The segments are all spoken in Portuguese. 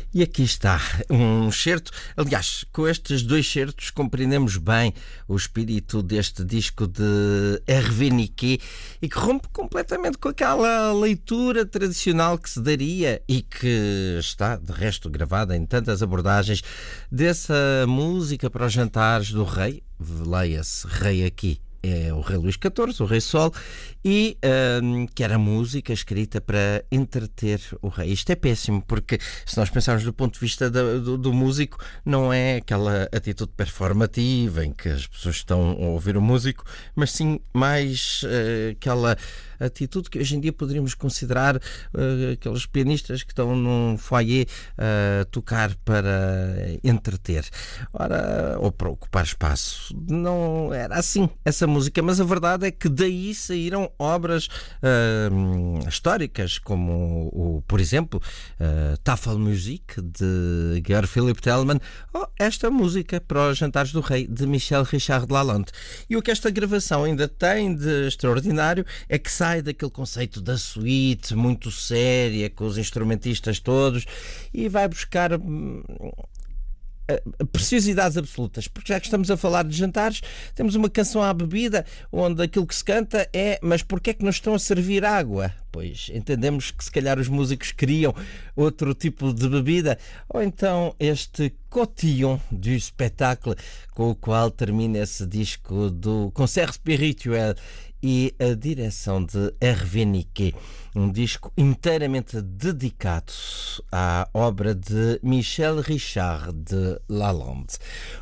E aqui está um certo. Aliás, com estes dois certos compreendemos bem o espírito deste disco de Hervé Niquet e que rompe completamente com aquela leitura tradicional que se daria e que está, de resto, gravada em tantas abordagens dessa música para os jantares do rei. Leia-se rei aqui. É o rei Luís XIV, o rei Sol, e que era música escrita para entreter o rei. Isto é péssimo, porque se nós pensarmos do ponto de vista do músico, não é aquela atitude performativa em que as pessoas estão a ouvir o músico, mas sim mais aquela atitude que hoje em dia poderíamos considerar aqueles pianistas que estão num foyer a tocar para entreter. Ora, ou para ocupar espaço. Não era assim essa música, mas a verdade é que daí saíram obras históricas, como, por exemplo, Tafelmusik, de Georg Philipp Telemann, ou esta música para os Jantares do Rei, de Michel Richard Lalande. E o que esta gravação ainda tem de extraordinário é que sai daquele conceito da suite muito séria, com os instrumentistas todos, e vai buscar preciosidades absolutas, porque já que estamos a falar de jantares, temos uma canção à bebida onde aquilo que se canta é: mas porquê é que nos estão a servir água? Pois entendemos que se calhar os músicos queriam outro tipo de bebida, ou então este cotillon du spectacle com o qual termina esse disco do Concert Spirituel e a direção de Hervé Niquet, um disco inteiramente dedicado à obra de Michel Richard de Lalande.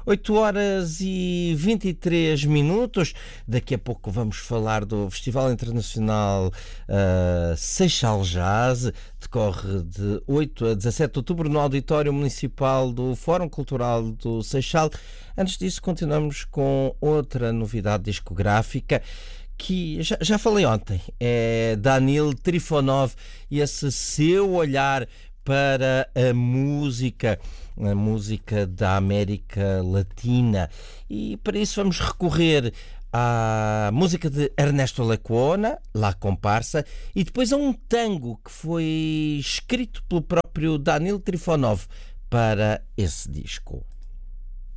8h23. Daqui a pouco vamos falar do Festival Internacional Seixal Jazz. Decorre de 8 a 17 de outubro no Auditório Municipal do Fórum Cultural do Seixal. Antes disso, continuamos com outra novidade discográfica que já falei ontem, é Danil Trifonov e esse seu olhar para a música da América Latina. E para isso vamos recorrer à música de Ernesto Lecuona, La Comparsa, e depois a um tango que foi escrito pelo próprio Danil Trifonov para esse disco.